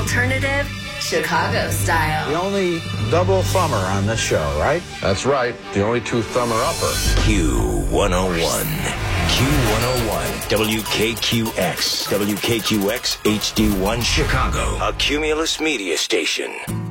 alternative, Chicago style. The only double thumber on this show, right? That's right. The only two thumber upper. Q101. Q101. WKQX. WKQX HD1 Chicago. A Cumulus media station.